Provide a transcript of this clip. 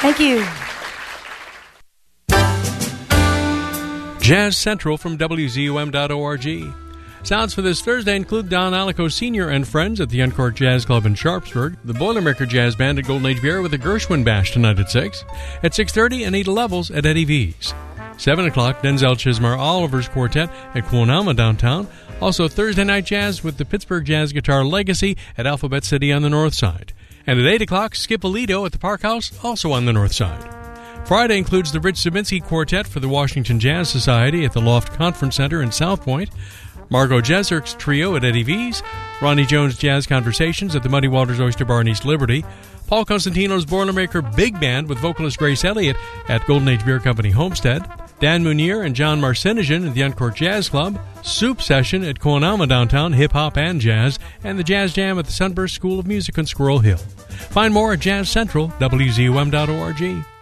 Thank you. Jazz Central from WZUM.org. Sounds for this Thursday include Don Alico Sr. and friends at the Uncorked Jazz Club in Sharpsburg, the Boilermaker Jazz Band at Golden Age Beer with a Gershwin Bash tonight at 6, at 6:30 Anita Levels at Eddie V's. 7 o'clock, Denzel Chismar Oliver's Quartet at Quonama downtown. Also Thursday Night Jazz with the Pittsburgh Jazz Guitar Legacy at Alphabet City on the north side. And at 8 o'clock, Skip Alito at the Park House, also on the north side. Friday includes the Rich Zabinski Quartet for the Washington Jazz Society at the Loft Conference Center in South Point. Margot Jeserk's Trio at Eddie V's, Ronnie Jones Jazz Conversations at the Muddy Waters Oyster Bar in East Liberty, Paul Costantino's Boilermaker Big Band with vocalist Grace Elliott at Golden Age Beer Company Homestead, Dan Munier and John Marcinigan at the Uncorked Jazz Club, Soup Session at Quonama downtown, hip-hop and jazz, and the Jazz Jam at the Sunburst School of Music on Squirrel Hill. Find more at Jazz Central, WZUM.org.